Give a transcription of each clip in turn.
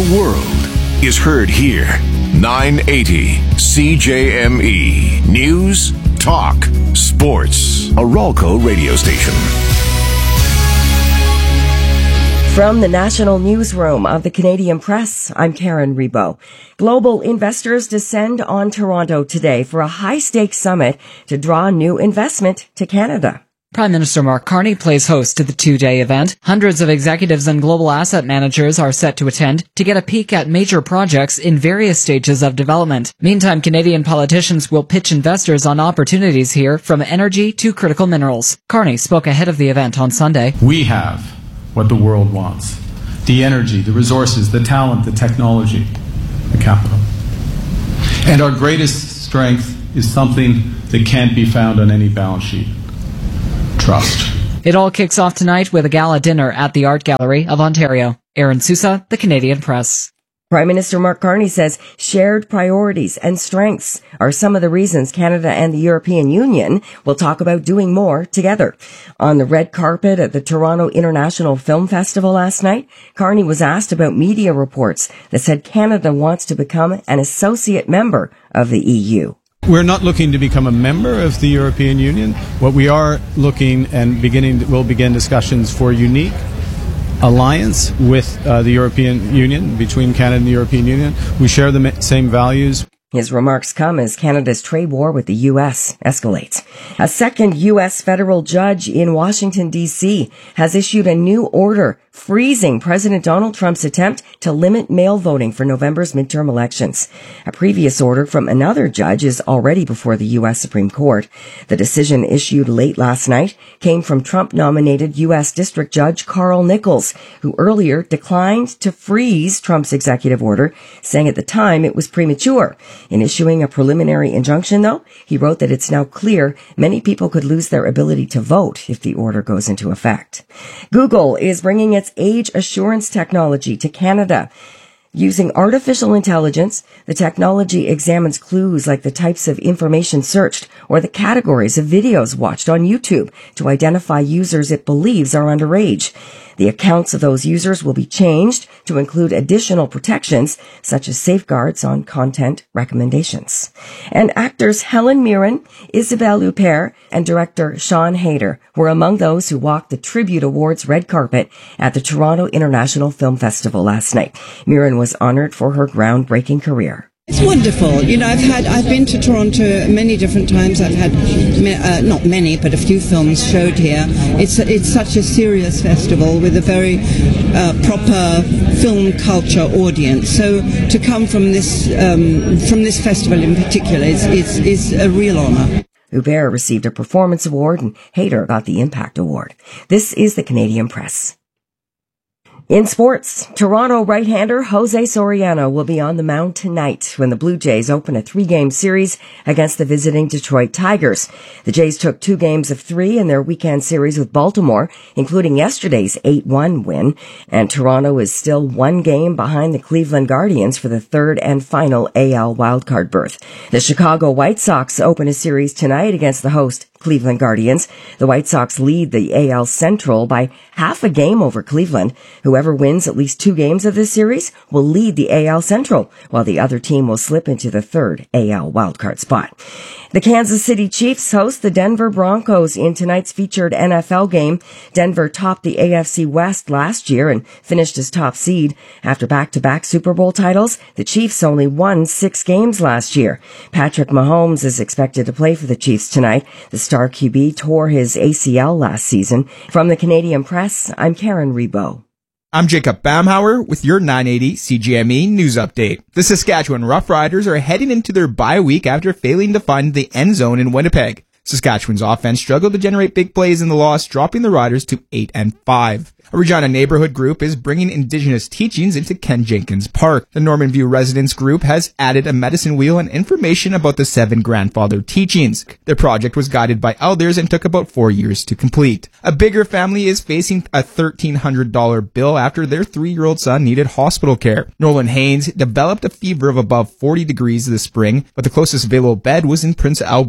world is heard here. 980 CJME. News, talk, sports. A Ralco radio station. From the National Newsroom of the Canadian Press, I'm Karen Rebo. Global investors descend on Toronto today for a high-stakes summit to draw new investment to Canada. Prime Minister Mark Carney plays host to the two-day event. Hundreds of executives and global asset managers are set to attend to get a peek at major projects in various stages of development. Meantime, Canadian politicians will pitch investors on opportunities here, from energy to critical minerals. Carney spoke ahead of the event on Sunday. We have what the world wants: the energy, the resources, the talent, the technology, the capital. And our greatest strength is something that can't be found on any balance sheet: trust. It all kicks off tonight with a gala dinner at the Art Gallery of Ontario. Aaron Sousa, the Canadian Press. Prime Minister Mark Carney says shared priorities and strengths are some of the reasons Canada and the European Union will talk about doing more together. On the red carpet at the Toronto International Film Festival last night, Carney was asked about media reports that said Canada wants to become an associate member of the EU. We're not looking to become a member of the European Union. What we are looking and we'll begin discussions for unique alliance with the European Union, between Canada and the European Union. We share the same values. His remarks come as Canada's trade war with the U.S. escalates. A second U.S. federal judge in Washington, D.C. has issued a new order freezing President Donald Trump's attempt to limit mail voting for November's midterm elections. A previous order from another judge is already before the U.S. Supreme Court. The decision, issued late last night, came from Trump-nominated U.S. District Judge Carl Nichols, who earlier declined to freeze Trump's executive order, saying at the time it was premature. In issuing a preliminary injunction, though, he wrote that it's now clear many people could lose their ability to vote if the order goes into effect. Google is bringing its age assurance technology to Canada. Using artificial intelligence, the technology examines clues like the types of information searched or the categories of videos watched on YouTube to identify users it believes are underage. The accounts of those users will be changed to include additional protections, such as safeguards on content recommendations. And actors Helen Mirren, Isabelle Huppert, and director Siân Heder were among those who walked the Tribute Awards red carpet at the Toronto International Film Festival last night. Mirren was honored for her groundbreaking career. It's wonderful. You know, I've been to Toronto many different times. I've had not many, but a few films showed here. It's such a serious festival with a very proper film culture audience. So to come from this festival in particular is a real honor. Huppert received a performance award and Heder got the Impact Award. This is the Canadian Press. In sports, Toronto right-hander Jose Soriano will be on the mound tonight when the Blue Jays open a 3-game series against the visiting Detroit Tigers. The Jays took 2 games of 3 in their weekend series with Baltimore, including yesterday's 8-1 win, and Toronto is still 1 game behind the Cleveland Guardians for the 3rd and final AL wildcard berth. The Chicago White Sox open a series tonight against the host Cleveland Guardians. The White Sox lead the AL Central by half a game over Cleveland. Whoever wins at least 2 games of this series will lead the AL Central, while the other team will slip into the 3rd AL wildcard spot. The Kansas City Chiefs host the Denver Broncos in tonight's featured NFL game. Denver topped the AFC West last year and finished as top seed. After back-to-back Super Bowl titles, the Chiefs only won 6 games last year. Patrick Mahomes is expected to play for the Chiefs tonight. The star QB tore his ACL last season. From the Canadian Press, I'm Karen Rebo. I'm Jacob Bamhauer with your 980 CGME News Update. The Saskatchewan Roughriders are heading into their bye week after failing to find the end zone in Winnipeg. Saskatchewan's offense struggled to generate big plays in the loss, dropping the Riders to 8-5. A Regina neighborhood group is bringing Indigenous teachings into Ken Jenkins Park. The Norman View Residents Group has added a medicine wheel and information about the 7 grandfather teachings. Their project was guided by elders and took about 4 years to complete. A bigger family is facing a $1,300 bill after their 3-year-old son needed hospital care. Nolan Haynes developed a fever of above 40 degrees this spring, but the closest available bed was in Prince Albert.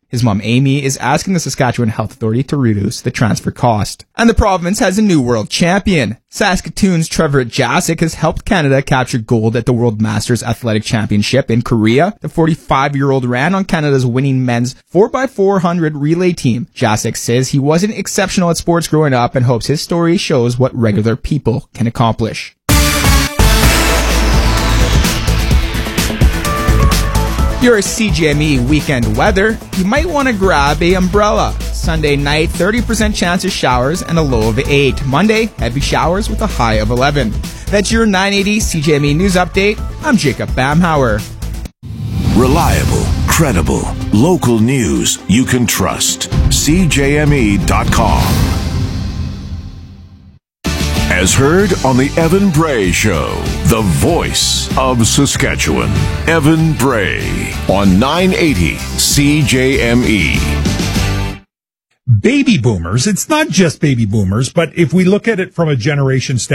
His mom, Amy, is asking the Saskatchewan Health Authority to reduce the transfer cost. And the province has a new world champion. Saskatoon's Trevor Jasic has helped Canada capture gold at the World Masters Athletic Championship in Korea. The 45-year-old ran on Canada's winning men's 4x400 relay team. Jasic says he wasn't exceptional at sports growing up and hopes his story shows what regular people can accomplish. Your CJME weekend weather, you might want to grab a umbrella. Sunday night, 30% chance of showers and a low of 8. Monday, heavy showers with a high of 11. That's your 980 CJME News Update. I'm Jacob Bamhauer. Reliable, credible, local news you can trust. CJME.com. As heard on the Evan Bray Show, the voice of Saskatchewan. Evan Bray on 980 CJME. Baby boomers, it's not just baby boomers, but if we look at it from a generation standpoint,